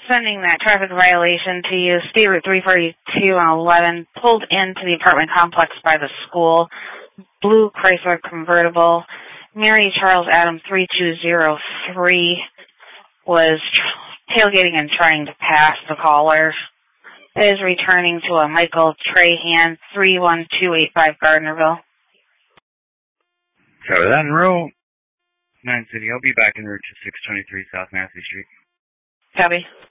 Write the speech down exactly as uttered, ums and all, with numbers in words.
Sending that traffic violation to you. State Route three forty-two and eleven, pulled into the apartment complex by the school. Blue Chrysler convertible. Mary Charles Adam three two zero three was tailgating and trying to pass the caller. It is returning to a Michael Trahan three one two eight five Gardnerville. So that in row nine City. I'll be back en route to six twenty-three South Massey Street. Copy.